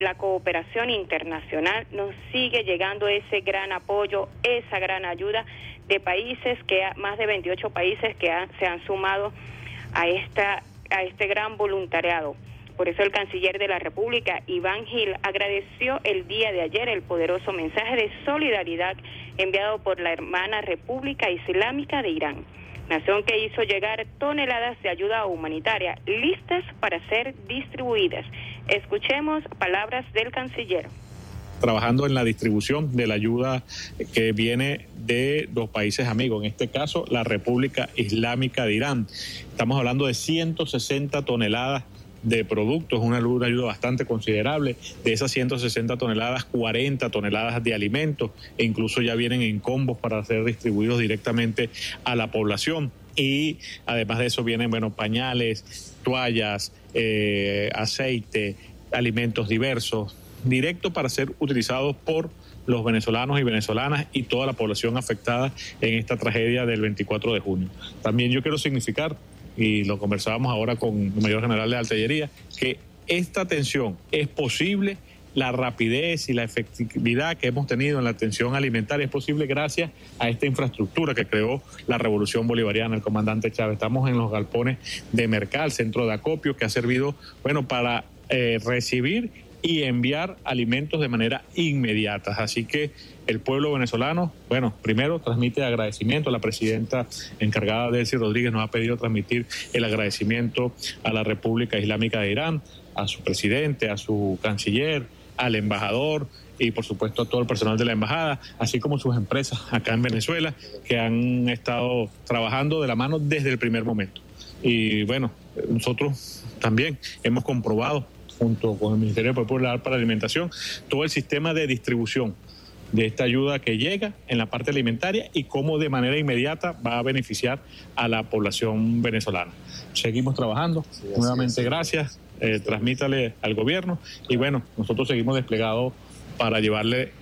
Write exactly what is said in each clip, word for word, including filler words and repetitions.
la cooperación internacional, nos sigue llegando ese gran apoyo, esa gran ayuda de países, que más de veintiocho países que ha, se han sumado a esta a este gran voluntariado. Por eso el canciller de la República, Iván Gil, agradeció el día de ayer el poderoso mensaje de solidaridad enviado por la hermana República Islámica de Irán, nación que hizo llegar toneladas de ayuda humanitaria listas para ser distribuidas. Escuchemos palabras del canciller. Trabajando en la distribución de la ayuda que viene de los países amigos, en este caso la República Islámica de Irán. Estamos hablando de ciento sesenta toneladas de productos, una ayuda bastante considerable. De esas ciento sesenta toneladas, cuarenta toneladas de alimentos, e incluso ya vienen en combos para ser distribuidos directamente a la población. Y además de eso vienen, bueno, pañales, toallas, eh, aceite, alimentos diversos, directo para ser utilizados por los venezolanos y venezolanas y toda la población afectada en esta tragedia del veinticuatro de junio. También yo quiero significar, y lo conversábamos ahora con el mayor general de artillería, que esta atención es posible, la rapidez y la efectividad que hemos tenido en la atención alimentaria es posible gracias a esta infraestructura que creó la Revolución Bolivariana, el comandante Chávez. Estamos en los galpones de Mercal, centro de acopio, que ha servido, bueno, para eh, recibir y enviar alimentos de manera inmediata. Así que el pueblo venezolano, bueno, primero transmite agradecimiento. La presidenta encargada, Delcy Rodríguez, nos ha pedido transmitir el agradecimiento a la República Islámica de Irán, a su presidente, a su canciller, al embajador y por supuesto a todo el personal de la embajada, así como sus empresas acá en Venezuela, que han estado trabajando de la mano desde el primer momento. Y bueno, nosotros también hemos comprobado, junto con el Ministerio Popular para la Alimentación, todo el sistema de distribución de esta ayuda que llega en la parte alimentaria y cómo de manera inmediata va a beneficiar a la población venezolana. Seguimos trabajando, sí, nuevamente es, gracias, eh, transmítale al gobierno y bueno, nosotros seguimos desplegados para llevarle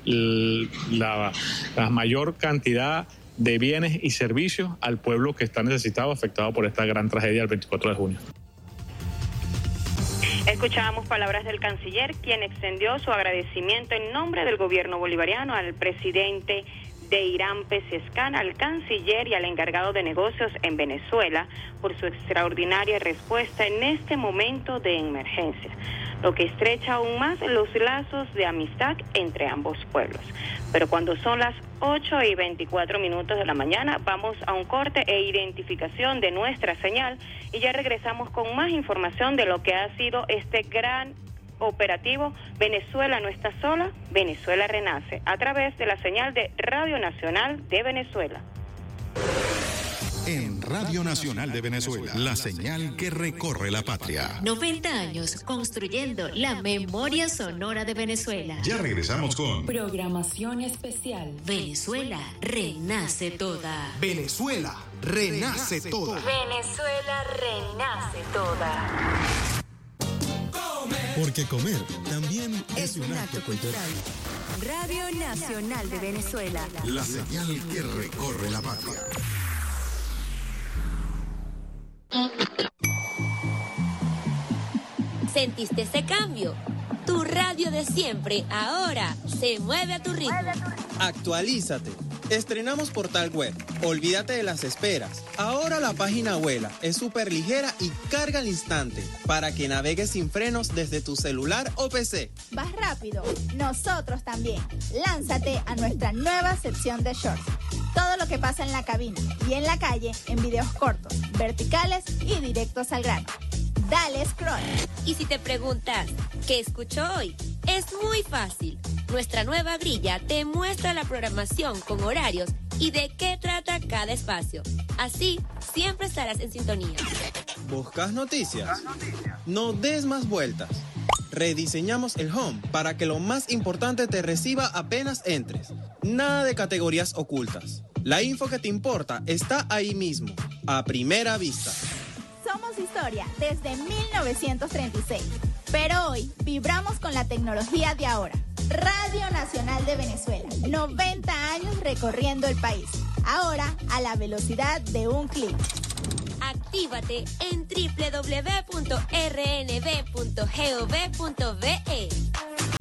la, la mayor cantidad de bienes y servicios al pueblo que está necesitado, afectado por esta gran tragedia del veinticuatro de junio. Escuchábamos palabras del canciller, quien extendió su agradecimiento en nombre del gobierno bolivariano al presidente de Irán Pezeshkian, al canciller y al encargado de negocios en Venezuela por su extraordinaria respuesta en este momento de emergencia, lo que estrecha aún más los lazos de amistad entre ambos pueblos. Pero cuando son las ocho y veinticuatro minutos de la mañana, vamos a un corte e identificación de nuestra señal y ya regresamos con más información de lo que ha sido este gran operativo Venezuela no está sola, Venezuela renace, a través de la señal de Radio Nacional de Venezuela. En Radio Nacional de Venezuela, la señal que recorre la patria. noventa años construyendo la memoria sonora de Venezuela. Ya regresamos con programación especial. Venezuela renace toda. Venezuela renace toda. Venezuela renace toda. Porque comer también es, es un acto cultural. Radio Nacional de Venezuela. La señal que recorre la patria. ¿Sentiste ese cambio? Tu radio de siempre ahora se mueve a tu ritmo. Actualízate. Estrenamos portal web. Olvídate de las esperas. Ahora la página vuela, es súper ligera y carga al instante para que navegues sin frenos desde tu celular o P C. ¿Vas rápido? Nosotros también. Lánzate a nuestra nueva sección de shorts. Todo lo que pasa en la cabina y en la calle en videos cortos, verticales y directos al grano. Dale scroll. Y si te preguntas, ¿qué escucho hoy? Es muy fácil. Nuestra nueva grilla te muestra la programación con horarios y de qué trata cada espacio. Así, siempre estarás en sintonía. ¿Buscas noticias? No des más vueltas. Rediseñamos el home para que lo más importante te reciba apenas entres. Nada de categorías ocultas. La info que te importa está ahí mismo, a primera vista. Somos historia desde mil novecientos treinta y seis, pero hoy vibramos con la tecnología de ahora. Radio Nacional de Venezuela, noventa años recorriendo el país, ahora a la velocidad de un clic. Actívate en doble u doble u doble u punto r n v punto gov punto v e.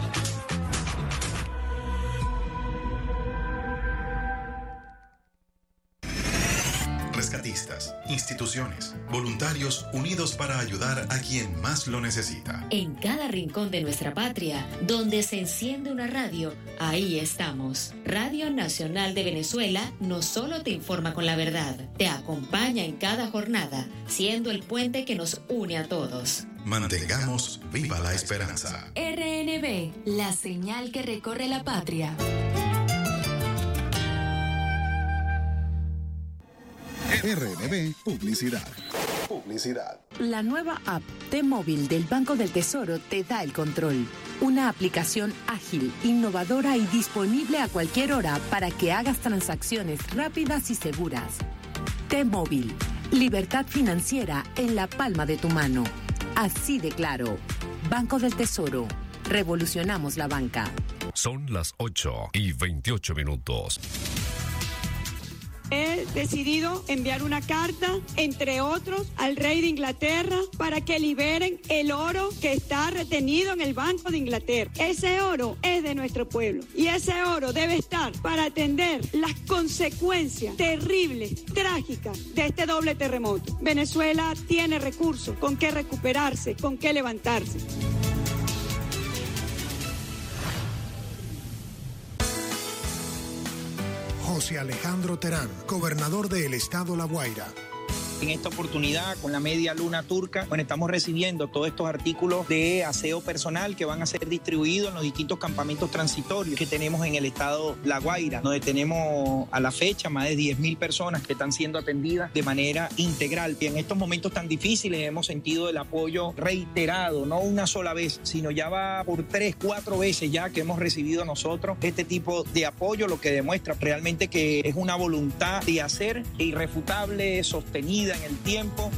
artistas, instituciones, voluntarios unidos para ayudar a quien más lo necesita. En cada rincón de nuestra patria, donde se enciende una radio, ahí estamos. Radio Nacional de Venezuela no solo te informa con la verdad, te acompaña en cada jornada, siendo el puente que nos une a todos. Mantengamos viva la esperanza. R N B, la señal que recorre la patria. R N B Publicidad. Publicidad. La nueva app T-Móvil del Banco del Tesoro te da el control. Una aplicación ágil, innovadora y disponible a cualquier hora para que hagas transacciones rápidas y seguras. T-Móvil. Libertad financiera en la palma de tu mano. Así de claro. Banco del Tesoro. Revolucionamos la banca. Son las ocho y veintiocho minutos. He decidido enviar una carta, entre otros, al rey de Inglaterra para que liberen el oro que está retenido en el Banco de Inglaterra. Ese oro es de nuestro pueblo y ese oro debe estar para atender las consecuencias terribles, trágicas de este doble terremoto. Venezuela tiene recursos con qué recuperarse, con qué levantarse. José Alejandro Terán, gobernador del estado La Guaira. En esta oportunidad, con la media luna turca, bueno, estamos recibiendo todos estos artículos de aseo personal que van a ser distribuidos en los distintos campamentos transitorios que tenemos en el estado La Guaira, donde tenemos a la fecha más de diez mil personas que están siendo atendidas de manera integral. Y en estos momentos tan difíciles hemos sentido el apoyo reiterado, no una sola vez, sino ya va por tres, cuatro veces ya que hemos recibido nosotros este tipo de apoyo, lo que demuestra realmente que es una voluntad de hacer irrefutable, sostenida en el tiempo.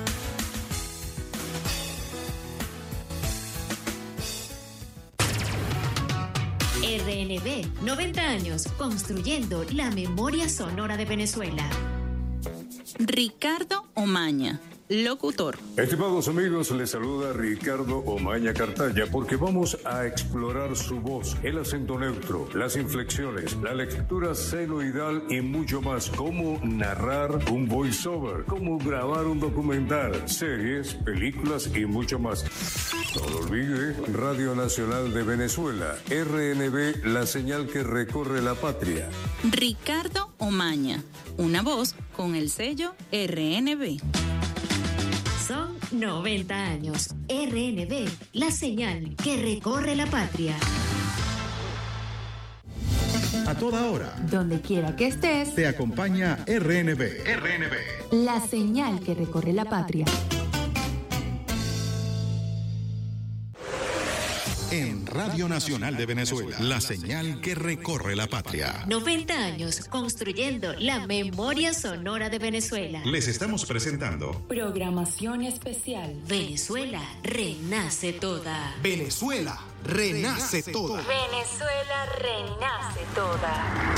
R N B, noventa años construyendo la memoria sonora de Venezuela. Ricardo Omaña, locutor. Estimados amigos, les saluda Ricardo Omaña Cartaya porque vamos a explorar su voz, el acento neutro, las inflexiones, la lectura senoidal y mucho más. Cómo narrar un voiceover, cómo grabar un documental, series, películas y mucho más. No lo olvide, Radio Nacional de Venezuela, R N B, la señal que recorre la patria. Ricardo Omaña, una voz con el sello R N B. Son noventa años. R N B, la señal que recorre la patria. A toda hora. Donde quiera que estés. Te acompaña R N B. R N B. La señal que recorre la patria. En Radio Nacional de Venezuela, la señal que recorre la patria. noventa años construyendo la memoria sonora de Venezuela. Les estamos presentando programación especial. Venezuela renace toda. Venezuela renace toda. Venezuela renace toda.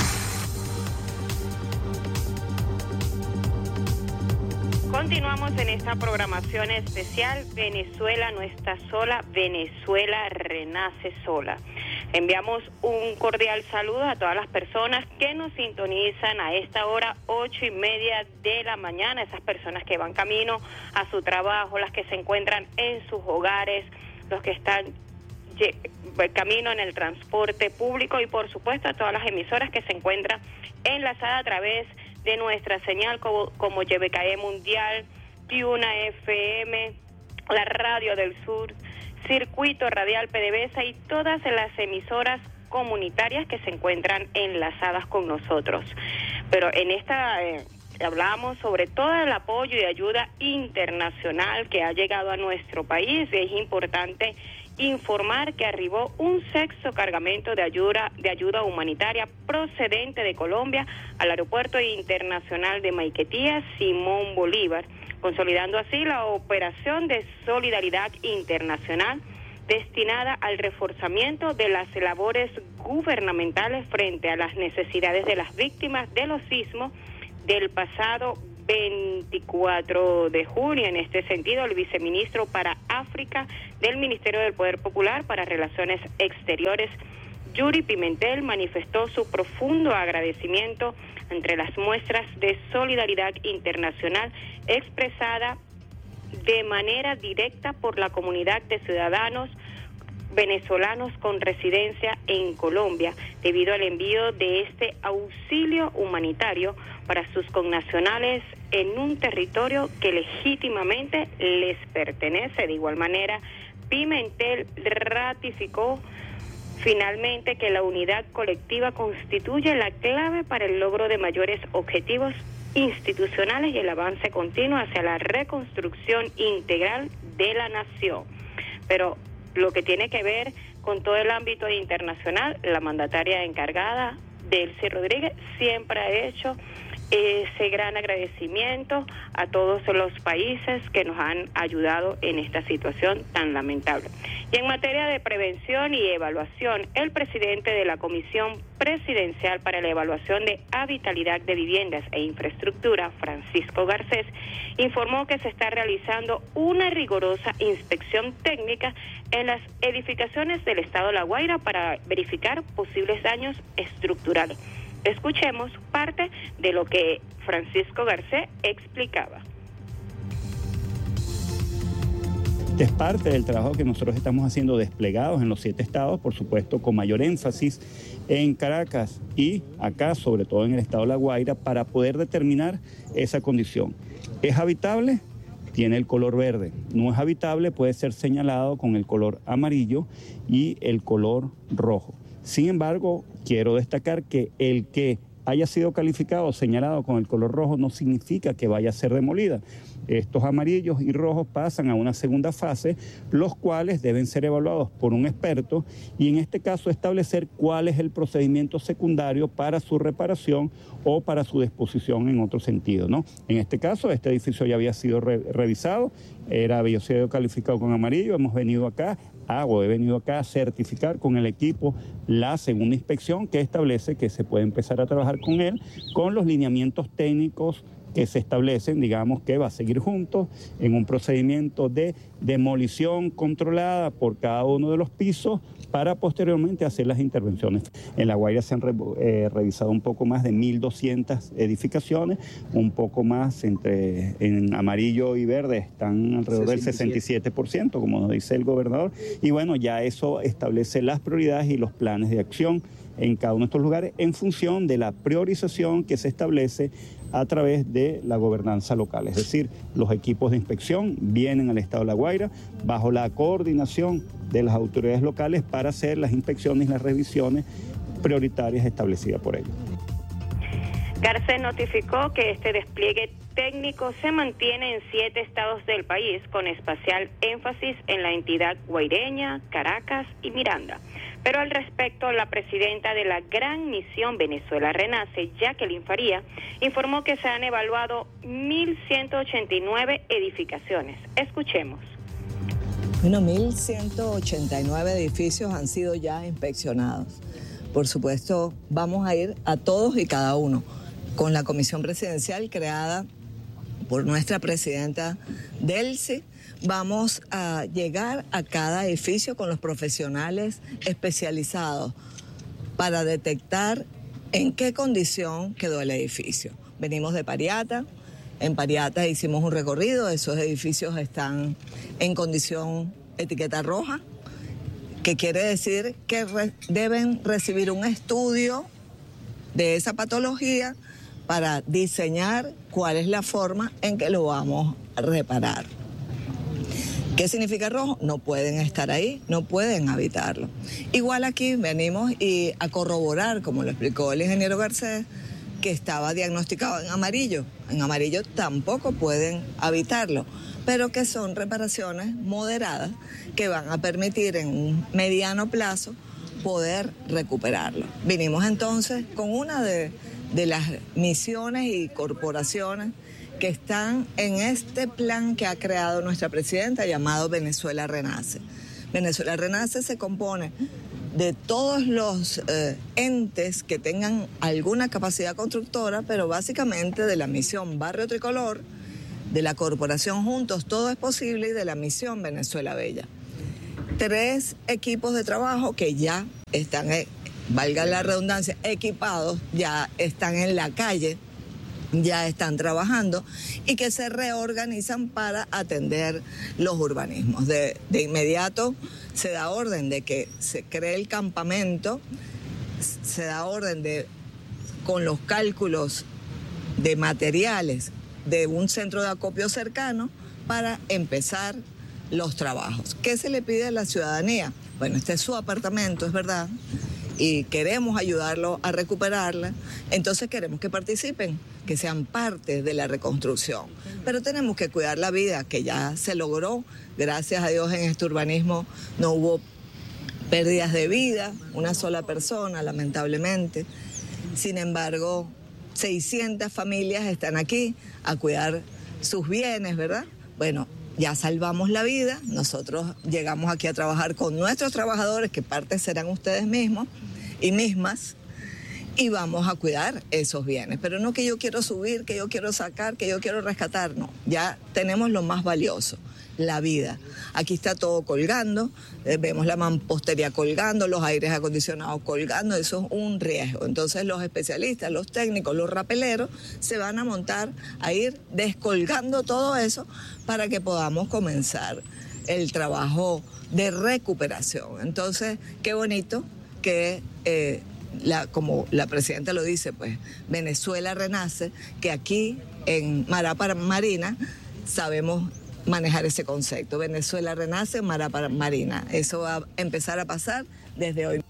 Continuamos en esta programación especial. Venezuela no está sola, Venezuela renace sola. Enviamos un cordial saludo a todas las personas que nos sintonizan a esta hora, ocho y media de la mañana, esas personas que van camino a su trabajo, las que se encuentran en sus hogares, los que están camino en el transporte público y por supuesto a todas las emisoras que se encuentran enlazadas a través de nuestra señal como, como Y B K E Mundial, Piuna F M, la Radio del Sur, Circuito Radial P D V S A y todas las emisoras comunitarias que se encuentran enlazadas con nosotros. Pero en esta eh, hablamos sobre todo el apoyo y ayuda internacional que ha llegado a nuestro país. Es importante informar que arribó un sexto cargamento de ayuda de ayuda humanitaria procedente de Colombia al Aeropuerto Internacional de Maiquetía Simón Bolívar, consolidando así la operación de solidaridad internacional destinada al reforzamiento de las labores gubernamentales frente a las necesidades de las víctimas de los sismos del pasado veinticuatro de junio. En este sentido, el viceministro para África del Ministerio del Poder Popular para Relaciones Exteriores, Yuri Pimentel manifestó su profundo agradecimiento entre las muestras de solidaridad internacional expresada de manera directa por la comunidad de ciudadanos venezolanos con residencia en Colombia, debido al envío de este auxilio humanitario para sus connacionales en un territorio que legítimamente les pertenece. De igual manera, Pimentel ratificó finalmente que la unidad colectiva constituye la clave para el logro de mayores objetivos institucionales y el avance continuo hacia la reconstrucción integral de la nación. Pero lo que tiene que ver con todo el ámbito internacional, la mandataria encargada, Delcy Rodríguez, siempre ha hecho ese gran agradecimiento a todos los países que nos han ayudado en esta situación tan lamentable. Y en materia de prevención y evaluación, el presidente de la Comisión Presidencial para la Evaluación de Habitabilidad de Viviendas e Infraestructura, Francisco Garcés, informó que se está realizando una rigurosa inspección técnica en las edificaciones del Estado de La Guaira para verificar posibles daños estructurales. Escuchemos parte de lo que Francisco Garcés explicaba. Es parte del trabajo que nosotros estamos haciendo desplegados en los siete estados, por supuesto con mayor énfasis en Caracas y acá, sobre todo en el estado de La Guaira, para poder determinar esa condición. ¿Es habitable? Tiene el color verde. No es habitable, puede ser señalado con el color amarillo y el color rojo. Sin embargo, quiero destacar que el que haya sido calificado o señalado con el color rojo no significa que vaya a ser demolida. Estos amarillos y rojos pasan a una segunda fase, los cuales deben ser evaluados por un experto y en este caso establecer cuál es el procedimiento secundario para su reparación o para su disposición en otro sentido, ¿no? En este caso, este edificio ya había sido re revisado, era, había sido calificado con amarillo, hemos venido acá, ah, o he venido acá a certificar con el equipo la segunda inspección que establece que se puede empezar a trabajar con él, con los lineamientos técnicos que se establecen, digamos que va a seguir juntos en un procedimiento de demolición controlada por cada uno de los pisos para posteriormente hacer las intervenciones. En La Guaira se han re, eh, revisado un poco más de mil doscientas edificaciones, un poco más entre en amarillo y verde están alrededor del sesenta y siete por ciento, como nos dice el gobernador, y bueno, ya eso establece las prioridades y los planes de acción en cada uno de estos lugares en función de la priorización que se establece a través de la gobernanza local. Es decir, los equipos de inspección vienen al estado de La Guaira bajo la coordinación de las autoridades locales para hacer las inspecciones y las revisiones prioritarias establecidas por ellos. Garcés notificó que este despliegue técnico se mantiene en siete estados del país, con especial énfasis en la entidad guaireña, Caracas y Miranda. Pero al respecto, la presidenta de la Gran Misión Venezuela Renace, Jacqueline Faría, informó que se han evaluado mil ciento ochenta y nueve edificaciones. Escuchemos. Bueno, mil ciento ochenta y nueve edificios han sido ya inspeccionados. Por supuesto, vamos a ir a todos y cada uno con la comisión presidencial creada por nuestra presidenta Delcy. Vamos a llegar a cada edificio con los profesionales especializados para detectar en qué condición quedó el edificio. Venimos de Pariata, en Pariata hicimos un recorrido, esos edificios están en condición etiqueta roja, que quiere decir que re- deben recibir un estudio de esa patología para diseñar cuál es la forma en que lo vamos a reparar. ¿Qué significa rojo? No pueden estar ahí, no pueden habitarlo. Igual aquí venimos y a corroborar, como lo explicó el ingeniero Garcés, que estaba diagnosticado en amarillo. En amarillo tampoco pueden habitarlo, pero que son reparaciones moderadas que van a permitir en un mediano plazo poder recuperarlo. Vinimos entonces con una de, de las misiones y corporaciones que están en este plan que ha creado nuestra presidenta llamado Venezuela Renace. Venezuela Renace se compone de todos los eh, entes que tengan alguna capacidad constructora, pero básicamente de la misión Barrio Tricolor, de la corporación Juntos Todo es Posible y de la misión Venezuela Bella. Tres equipos de trabajo que ya están valga la redundancia, equipados, ya están en la calle, ya están trabajando y que se reorganizan para atender los urbanismos. De, de inmediato se da orden de que se cree el campamento, se da orden de, con los cálculos de materiales de un centro de acopio cercano para empezar los trabajos. ¿Qué se le pide a la ciudadanía? Bueno, este es su apartamento, es verdad, y queremos ayudarlo a recuperarla, entonces queremos que participen, que sean parte de la reconstrucción. Pero tenemos que cuidar la vida, que ya se logró, gracias a Dios en este urbanismo no hubo pérdidas de vida, una sola persona, lamentablemente. Sin embargo, seiscientas familias están aquí a cuidar sus bienes, ¿verdad? Bueno, ya salvamos la vida, nosotros llegamos aquí a trabajar con nuestros trabajadores, que parte serán ustedes mismos y mismas, y vamos a cuidar esos bienes. Pero no que yo quiero subir, que yo quiero sacar, que yo quiero rescatar, no. Ya tenemos lo más valioso, la vida. Aquí está todo colgando, eh, vemos la mampostería colgando, los aires acondicionados colgando, eso es un riesgo. Entonces los especialistas, los técnicos, los rapeleros se van a montar a ir descolgando todo eso para que podamos comenzar el trabajo de recuperación. Entonces, qué bonito que, eh, la, como la presidenta lo dice, pues Venezuela renace, que aquí en Marapa Marina sabemos manejar ese concepto. Venezuela renace, Marapa Marina. Eso va a empezar a pasar desde hoy.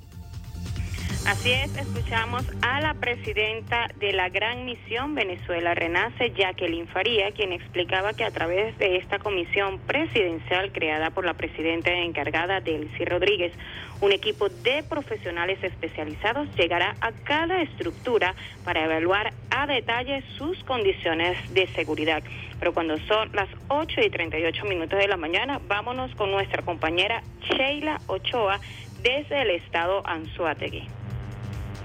Así es, escuchamos a la presidenta de la Gran Misión Venezuela Renace, Jacqueline Faría, quien explicaba que a través de esta comisión presidencial creada por la presidenta encargada, Delcy Rodríguez, un equipo de profesionales especializados llegará a cada estructura para evaluar a detalle sus condiciones de seguridad. Pero cuando son las ocho y treinta y ocho minutos de la mañana, vámonos con nuestra compañera Sheila Ochoa desde el estado Anzoátegui.